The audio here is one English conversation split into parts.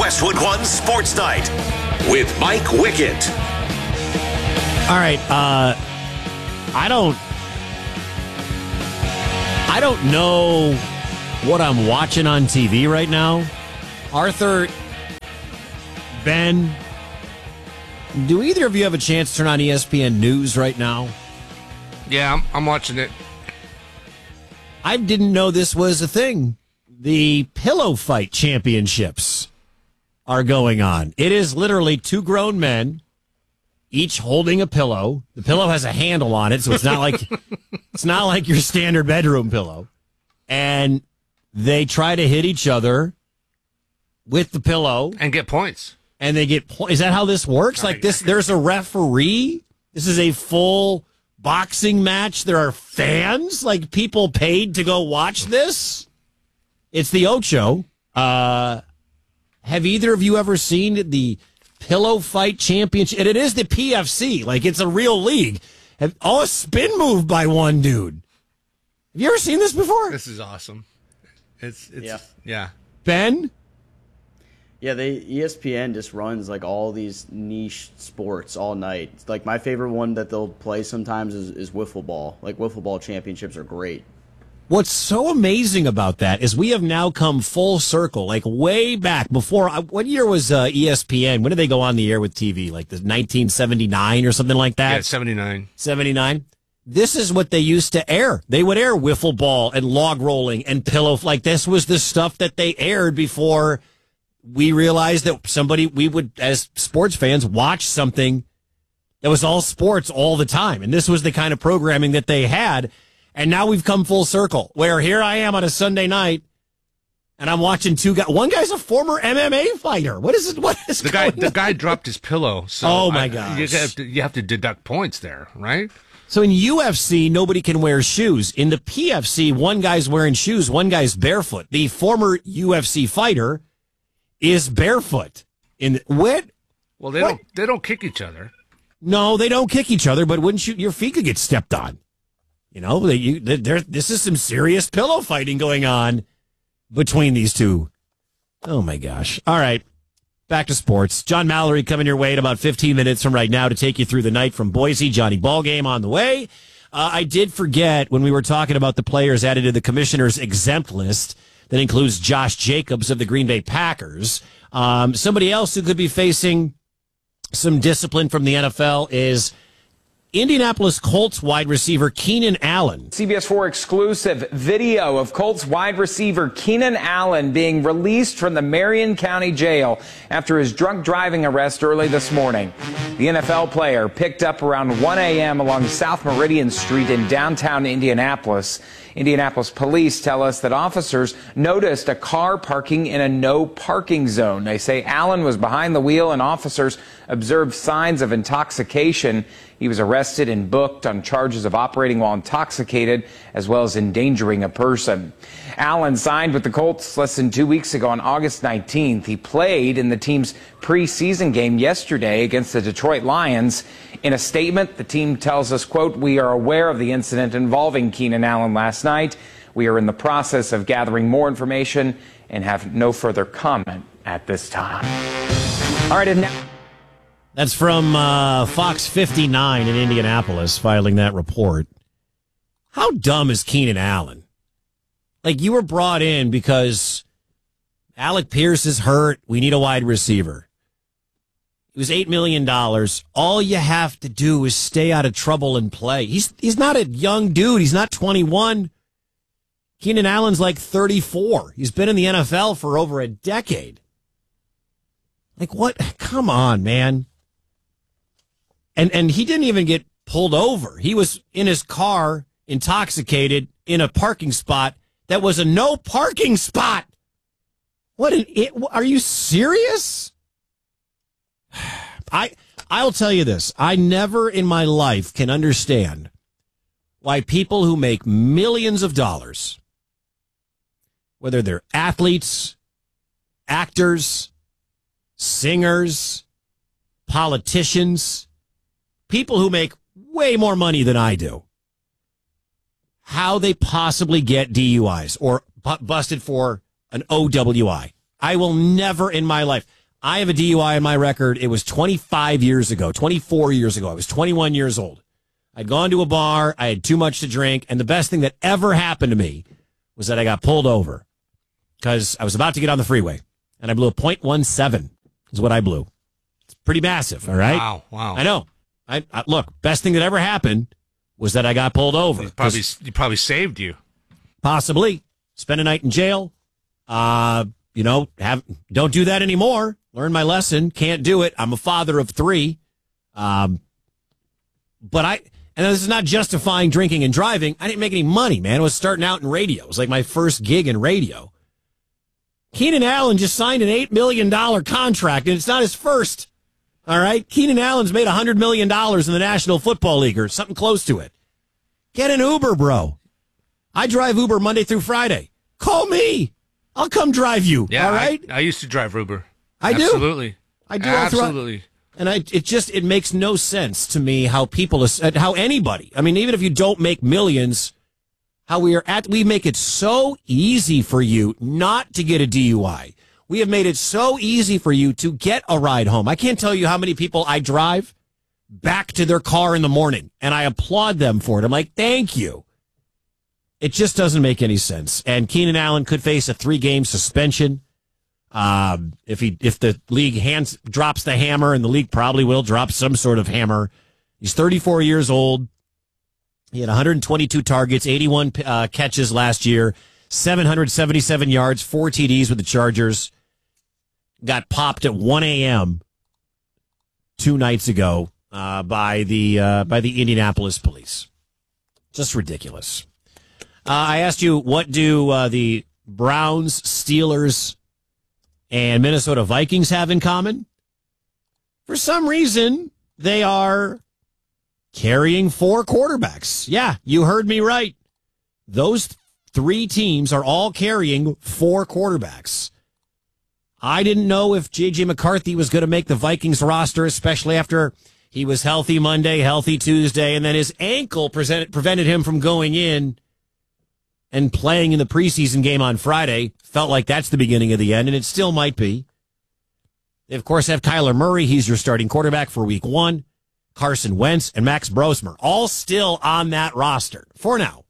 Westwood One Sports Night with Mike Wickett. All right, I don't know what I'm watching on TV right now. Arthur, Ben, do either of you have a chance to turn on ESPN News right now? Yeah, I'm watching it. I didn't know this was a thing. The pillow fight championships are going on. It is literally two grown men, each holding a pillow. The pillow has a handle on it, so it's not like your standard bedroom pillow. And they try to hit each other with the pillow and get points. And they get points. Is that how this works? Like this? There's a referee. This is a full boxing match. There are fans, like people paid to go watch this. It's the Ocho. Have either of you ever seen the Pillow Fight Championship? And it is the PFC. Like, it's a real league. A spin move by one dude. Have you ever seen this before? This is awesome. It's yeah. Ben? Yeah, ESPN just runs like all these niche sports all night. Like my favorite one that they'll play sometimes is wiffle ball. Like wiffle ball championships are great. What's so amazing about that is we have now come full circle, like way back before. What year was ESPN? When did they go on the air with TV? Like the 1979 or something like that? Yeah, 79. 79. This is what they used to air. They would air wiffle ball and log rolling and pillow. Like this was the stuff that they aired before we realized that we would, as sports fans, watch something that was all sports all the time. And this was the kind of programming that they had. And now we've come full circle, where here I am on a Sunday night, and I'm watching two guys. One guy's a former MMA fighter. What is it? What is the guy dropped his pillow. So oh my gosh! You have to deduct points there, right? So in UFC, nobody can wear shoes. In the PFC, one guy's wearing shoes, one guy's barefoot. The former UFC fighter is barefoot. What? Well, they don't kick each other. No, they don't kick each other. But wouldn't your feet could get stepped on? You know, this is some serious pillow fighting going on between these two. Oh, my gosh. All right. Back to sports. John Mallory coming your way in about 15 minutes from right now to take you through the night from Boise. Johnny Ballgame on the way. I did forget when we were talking about the players added to the commissioner's exempt list that includes Josh Jacobs of the Green Bay Packers. Somebody else who could be facing some discipline from the NFL is Indianapolis Colts wide receiver Keenan Allen. CBS 4 exclusive video of Colts wide receiver Keenan Allen being released from the Marion County Jail after his drunk driving arrest early this morning. The NFL player picked up around 1 a.m. along South Meridian Street in downtown Indianapolis. Indianapolis police tell us that officers noticed a car parking in a no parking zone. They say Allen was behind the wheel and officers observed signs of intoxication. He was arrested and booked on charges of operating while intoxicated as well as endangering a person. Allen signed with the Colts less than 2 weeks ago on August 19th. He played in the team's preseason game yesterday against the Detroit Lions. In a statement, the team tells us, quote, "We are aware of the incident involving Keenan Allen last night. We are in the process of gathering more information and have no further comment at this time." All right, and now. That's from Fox 59 in Indianapolis filing that report. How dumb is Keenan Allen? Like, you were brought in because Alec Pierce is hurt. We need a wide receiver. It was $8 million. All you have to do is stay out of trouble and play. He's not a young dude. He's not 21. Keenan Allen's like 34. He's been in the NFL for over a decade. Like, what? Come on, man. And he didn't even get pulled over. He was in his car, intoxicated, in a parking spot that was a no parking spot. Are you serious? I'll tell you this. I never in my life can understand why people who make millions of dollars, whether they're athletes, actors, singers, politicians, people who make way more money than I do, how they possibly get DUIs or busted for an OWI. I will never in my life. I have a DUI on my record. It was 24 years ago. I was 21 years old. I'd gone to a bar. I had too much to drink. And the best thing that ever happened to me was that I got pulled over because I was about to get on the freeway. And I blew a .17 is what I blew. It's pretty massive, all right? Wow. I know. I look, best thing that ever happened was that I got pulled over. He probably saved you. Possibly. Spend a night in jail. Don't do that anymore. Learn my lesson. Can't do it. I'm a father of 3. And this is not justifying drinking and driving. I didn't make any money, man. I was starting out in radio. It was like my first gig in radio. Keenan Allen just signed an $8 million contract, and it's not his first. All right? Keenan Allen's made $100 million in the National Football League or something close to it. Get an Uber, bro. I drive Uber Monday through Friday. Call me. I'll come drive you. Yeah, all right? I used to drive Uber. I do. Absolutely. I do. Absolutely. And it makes no sense to me how anybody, I mean, even if you don't make millions, how we make it so easy for you not to get a DUI. We have made it so easy for you to get a ride home. I can't tell you how many people I drive back to their car in the morning, and I applaud them for it. I'm like, thank you. It just doesn't make any sense. And Keenan Allen could face a 3-game suspension. If the league drops the hammer, and the league probably will drop some sort of hammer. He's 34 years old. He had 122 targets, 81 catches last year, 777 yards, 4 TDs with the Chargers. Got popped at 1 a.m. 2 nights ago by the Indianapolis police. Just ridiculous. I asked you, what do the Browns, Steelers, and Minnesota Vikings have in common? For some reason, they are carrying 4 quarterbacks. Yeah, you heard me right. Those 3 teams are all carrying 4 quarterbacks. I didn't know if J.J. McCarthy was going to make the Vikings roster, especially after he was healthy Monday, healthy Tuesday, and then his ankle prevented him from going in and playing in the preseason game on Friday. Felt like that's the beginning of the end, and it still might be. They, of course, have Kyler Murray. He's your starting quarterback for week 1. Carson Wentz and Max Brosmer, all still on that roster for now.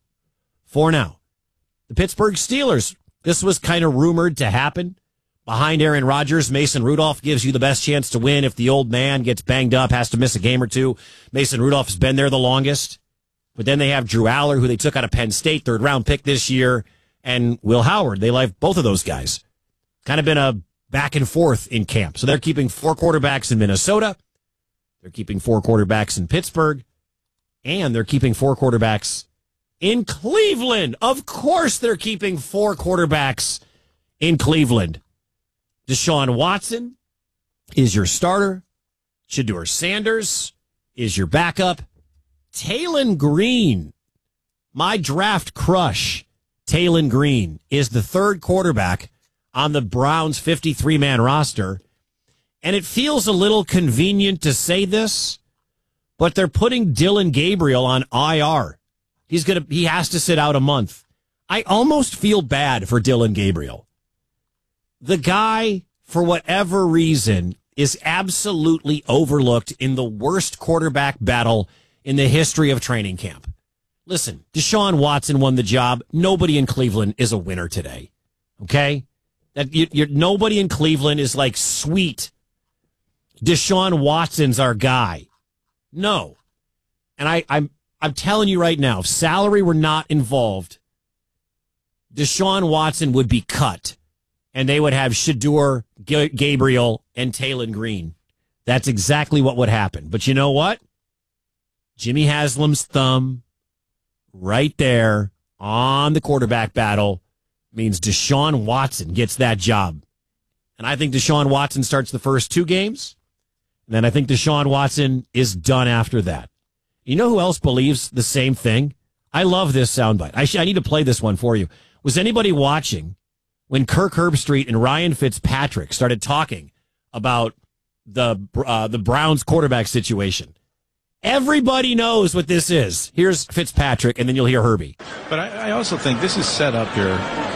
The Pittsburgh Steelers, this was kind of rumored to happen. Behind Aaron Rodgers, Mason Rudolph gives you the best chance to win if the old man gets banged up, has to miss a game or 2. Mason Rudolph has been there the longest. But then they have Drew Aller, who they took out of Penn State, 3rd-round pick this year, and Will Howard. They like both of those guys. Kind of been a back and forth in camp. So they're keeping 4 quarterbacks in Minnesota. They're keeping 4 quarterbacks in Pittsburgh. And they're keeping 4 quarterbacks in Cleveland. Of course they're keeping 4 quarterbacks in Cleveland. Deshaun Watson is your starter. Shedeur Sanders is your backup. Taylon Green, my draft crush, Taylon Green, is the 3rd quarterback on the Browns' 53-man roster. And it feels a little convenient to say this, but they're putting Dillon Gabriel on IR. He has to sit out a month. I almost feel bad for Dillon Gabriel. The guy, for whatever reason, is absolutely overlooked in the worst quarterback battle in the history of training camp. Listen, Deshaun Watson won the job. Nobody in Cleveland is a winner today. Okay? Nobody in Cleveland is like, sweet, Deshaun Watson's our guy. No. And I'm telling you right now, if salary were not involved, Deshaun Watson would be cut, and they would have Shedeur, Gabriel, and Taylon Green. That's exactly what would happen. But you know what? Jimmy Haslam's thumb right there on the quarterback battle means Deshaun Watson gets that job. And I think Deshaun Watson starts the first 2 games. And then I think Deshaun Watson is done after that. You know who else believes the same thing? I love this soundbite. I need to play this one for you. Was anybody watching when Kirk Herbstreit and Ryan Fitzpatrick started talking about the Browns quarterback situation? Everybody knows what this is. Here's Fitzpatrick, and then you'll hear Herbie. But I also think this is set up here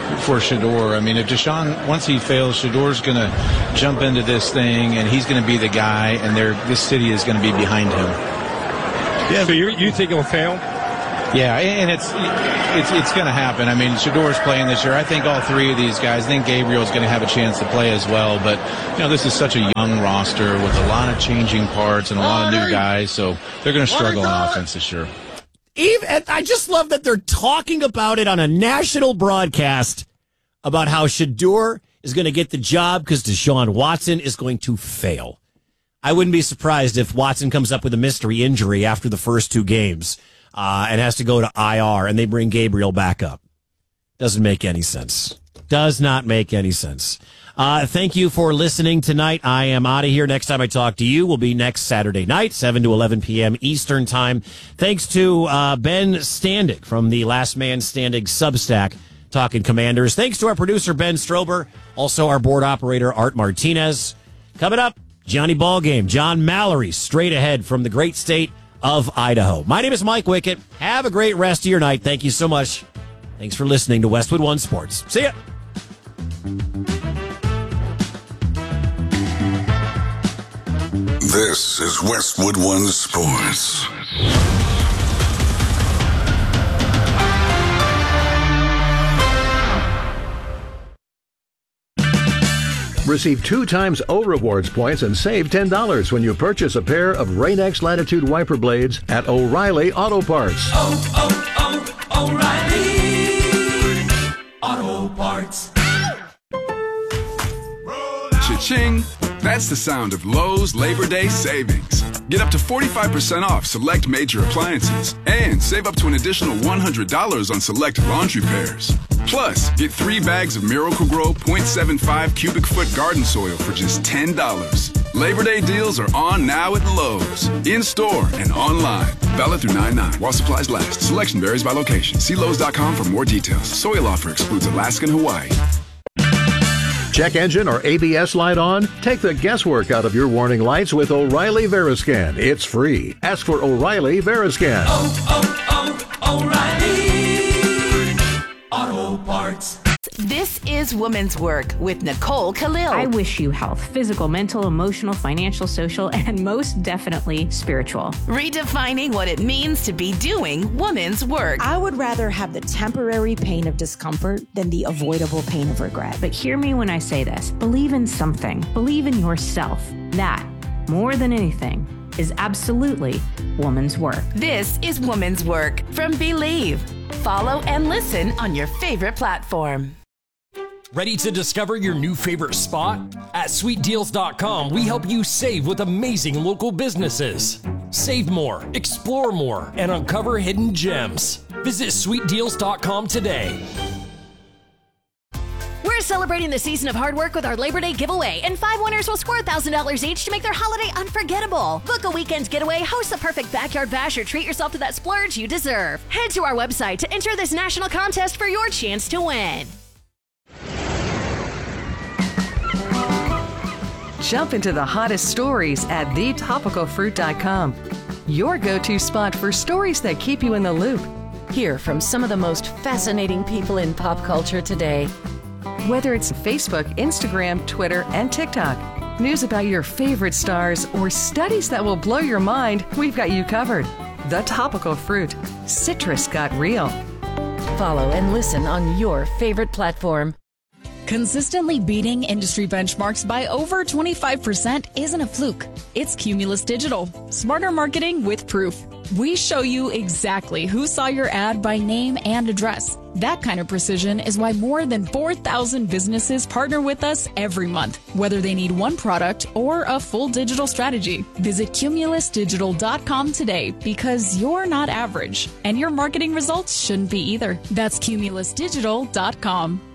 for Shedeur. I mean, if Deshaun, once he fails, Shedor's going to jump into this thing, and he's going to be the guy, and this city is going to be behind him. Yeah. So you think he'll fail? Yeah, and it's going to happen. I mean, Shedor's playing this year. I think all three of these guys. I think Gabriel's going to have a chance to play as well. But this is such a young roster with a lot of changing parts and a lot of new guys, so they're going to struggle on offense this year. I just love that they're talking about it on a national broadcast about how Shedeur is going to get the job because Deshaun Watson is going to fail. I wouldn't be surprised if Watson comes up with a mystery injury after the first two games and has to go to IR and they bring Gabriel back up. Doesn't make any sense. Does not make any sense. Thank you for listening tonight. I am out of here. Next time I talk to you will be next Saturday night, 7 to 11 p.m. Eastern Time. Thanks to Ben Standig from the Last Man Standing Substack, Talking Commanders. Thanks to our producer, Ben Strober. Also our board operator, Art Martinez. Coming up, Johnny Ballgame, John Mallory, straight ahead from the great state of Idaho. My name is Mike Wickett. Have a great rest of your night. Thank you so much. Thanks for listening to Westwood One Sports. See ya. This is Westwood One Sports. Receive 2 times O Rewards points and save $10 when you purchase a pair of Rain-X Latitude wiper blades at O'Reilly Auto Parts. O'Reilly Auto Parts. Cha-ching! That's the sound of Lowe's Labor Day savings. Get up to 45% off select major appliances and save up to an additional $100 on select laundry pairs. Plus, get 3 bags of Miracle-Gro 0.75 cubic foot garden soil for just $10. Labor Day deals are on now at Lowe's. In-store and online. Valid through 9/9 while supplies last. Selection varies by location. See Lowe's.com for more details. Soil offer excludes Alaska and Hawaii. Check engine or ABS light on? Take the guesswork out of your warning lights with O'Reilly Veriscan. It's free. Ask for O'Reilly Veriscan. O'Reilly Auto Parts. This is Women's Work with Nicole Khalil. I wish you health, physical, mental, emotional, financial, social, and most definitely spiritual. Redefining what it means to be doing women's work. I would rather have the temporary pain of discomfort than the avoidable pain of regret. But hear me when I say this. Believe in something. Believe in yourself. That, more than anything, is absolutely woman's work. This is Woman's Work from Believe. Follow and listen on your favorite platform. Ready to discover your new favorite spot? At sweetdeals.com, we help you save with amazing local businesses. Save more, explore more, and uncover hidden gems. Visit sweetdeals.com today. We're celebrating the season of hard work with our Labor Day giveaway, and 5 winners will score $1,000 each to make their holiday unforgettable. Book a weekend getaway, host the perfect backyard bash, or treat yourself to that splurge you deserve. Head to our website to enter this national contest for your chance to win. Jump into the hottest stories at thetopicalfruit.com. Your go-to spot for stories that keep you in the loop. Hear from some of the most fascinating people in pop culture today. Whether it's Facebook, Instagram, Twitter, and TikTok, news about your favorite stars, or studies that will blow your mind, we've got you covered. The Topical Fruit. Citrus got real. Follow and listen on your favorite platform. Consistently beating industry benchmarks by over 25% isn't a fluke. It's Cumulus Digital. Smarter marketing with proof. We show you exactly who saw your ad by name and address. That kind of precision is why more than 4,000 businesses partner with us every month, whether they need one product or a full digital strategy. Visit cumulusdigital.com today, because you're not average, and your marketing results shouldn't be either. That's cumulusdigital.com.